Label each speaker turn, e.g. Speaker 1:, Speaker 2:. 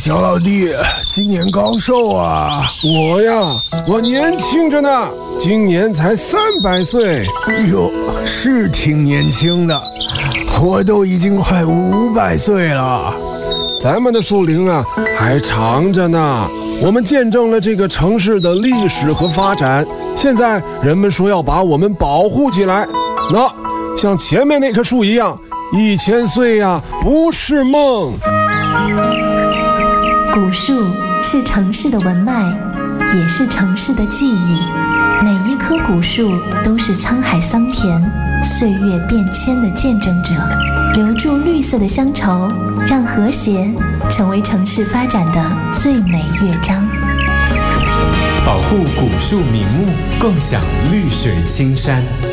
Speaker 1: 小老弟，今年高寿啊？
Speaker 2: 我年轻着呢，今年才300岁。
Speaker 1: 哟，是挺年轻的，我都已经快500岁了。
Speaker 2: 咱们的树龄啊还长着呢，我们见证了这个城市的历史和发展。现在人们说要把我们保护起来，那像前面那棵树一样，1000岁呀，不是梦。
Speaker 3: 古树是城市的文脉，也是城市的记忆。每一棵古树都是沧海桑田、岁月变迁的见证者，留住绿色的乡愁，让和谐成为城市发展的最美乐章。
Speaker 4: 保护古树名木，共享绿水青山。